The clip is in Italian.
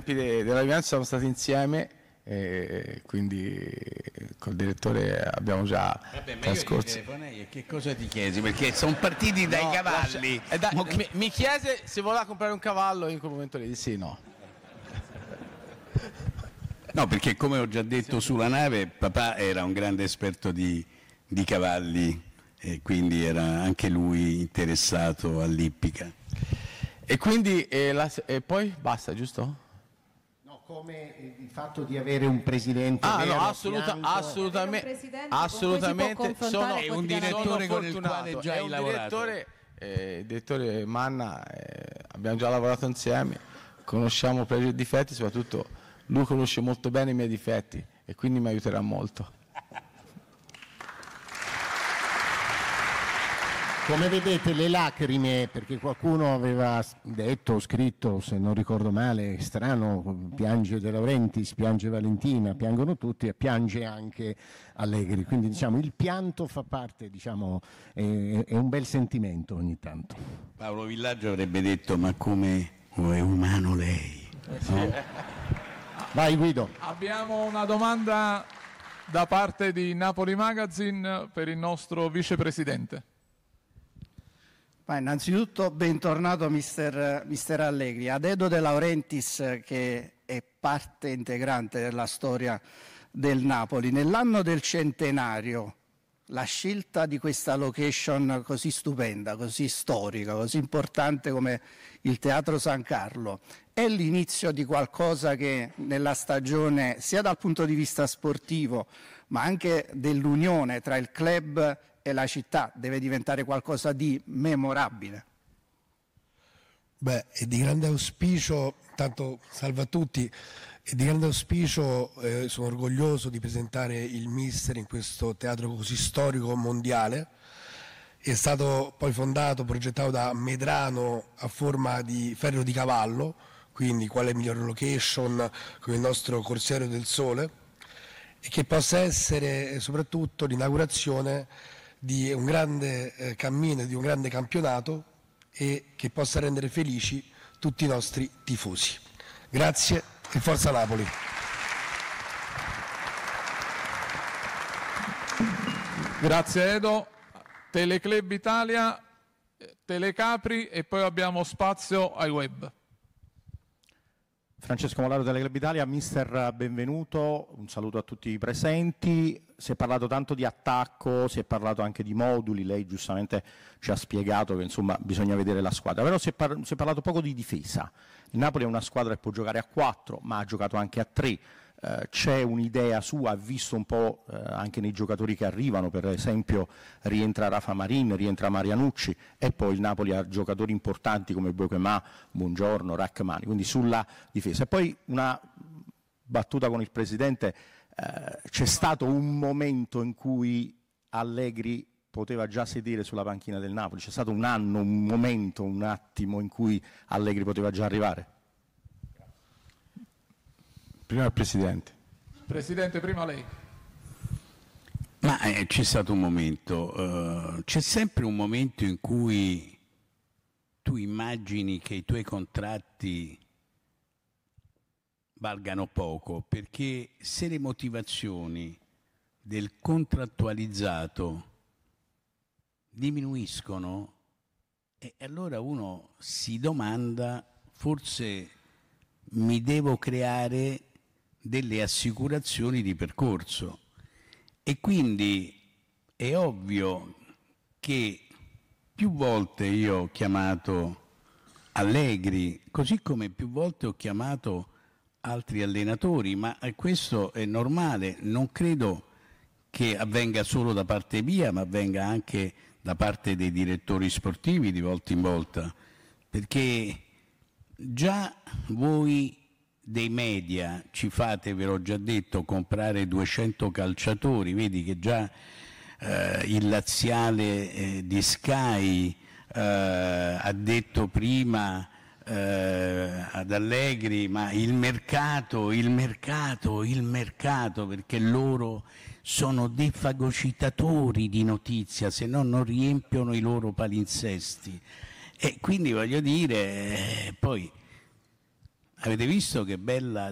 tempi della Juventus siamo stati insieme, quindi col direttore abbiamo già trascorso. Che cosa ti chiesi? Perché sono partiti dai cavalli. Mi chiese se voleva comprare un cavallo, in quel momento le dissi no. No, perché come ho già detto sulla nave, papà era un grande esperto di cavalli e quindi era anche lui interessato all'ippica. E quindi e poi basta, giusto? No, come il fatto di avere un presidente vero, assolutamente è un direttore con il quale già hai lavorato. Il direttore Manna, abbiamo già lavorato insieme, conosciamo pregi e difetti, soprattutto lui conosce molto bene i miei difetti e quindi mi aiuterà molto. Come vedete le lacrime, perché qualcuno aveva detto o scritto, se non ricordo male, strano, piange De Laurentiis, piange Valentina, piangono tutti e piange anche Allegri, quindi diciamo il pianto fa parte, diciamo, è un bel sentimento ogni tanto. Paolo Villaggio avrebbe detto ma come è umano lei? No? Vai Guido. Abbiamo una domanda da parte di Napoli Magazine per il nostro vicepresidente. Ma innanzitutto bentornato mister Allegri. A dedo De Laurentiis, che è parte integrante della storia del Napoli, nell'anno del centenario la scelta di questa location così stupenda, così storica, così importante come il Teatro San Carlo è l'inizio di qualcosa che nella stagione, sia dal punto di vista sportivo ma anche dell'unione tra il club e la città, deve diventare qualcosa di memorabile. Beh, è di grande auspicio, tanto salve a tutti, è di grande auspicio, sono orgoglioso di presentare il Mister in questo teatro così storico mondiale. È stato poi fondato, progettato da Medrano a forma di ferro di cavallo, quindi quale migliore location con il nostro Corsiero del Sole, e che possa essere soprattutto l'inaugurazione di un grande cammino, di un grande campionato e che possa rendere felici tutti i nostri tifosi. Grazie e forza Napoli. Grazie Edo. Teleclub Italia, Telecapri e poi abbiamo spazio ai web. Francesco Molaro, Teleclub Italia. Mister, benvenuto, un saluto a tutti i presenti. Si è parlato tanto di attacco, si è parlato anche di moduli, lei giustamente ci ha spiegato che insomma bisogna vedere la squadra, però si è parlato poco di difesa. Il Napoli è una squadra che può giocare a 4, ma ha giocato anche a 3. C'è un'idea sua, ha visto un po' anche nei giocatori che arrivano, per esempio rientra Rafa Marin, rientra Marianucci e poi il Napoli ha giocatori importanti come Boukema, Buongiorno, Rachmani, quindi sulla difesa. E poi una battuta con il Presidente, c'è stato un momento in cui Allegri poteva già sedere sulla panchina del Napoli, c'è stato un anno, un momento, un attimo in cui Allegri poteva già arrivare? Prima il Presidente. Presidente, prima lei. Ma c'è stato un momento, c'è sempre un momento in cui tu immagini che i tuoi contratti valgano poco, perché se le motivazioni del contrattualizzato diminuiscono, e allora uno si domanda, forse mi devo creare delle assicurazioni di percorso. E quindi è ovvio che più volte io ho chiamato Allegri, così come più volte ho chiamato altri allenatori, ma questo è normale, non credo che avvenga solo da parte mia, ma avvenga anche da parte dei direttori sportivi di volta in volta, perché già voi dei media ci fate, ve l'ho già detto, comprare 200 calciatori, vedi che già il laziale di Sky ha detto prima ad Allegri, ma il mercato, perché loro sono dei fagocitatori di notizia, se no non riempiono i loro palinsesti. E quindi voglio dire, poi Avete visto che bella